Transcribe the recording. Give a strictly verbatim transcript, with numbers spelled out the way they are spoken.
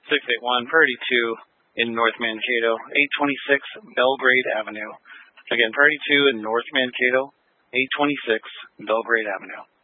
six eight one Purdy two in North Mankato, eight twenty-six Belgrade Avenue. Again, Purdy two in North Mankato, eight twenty-six Belgrade Avenue.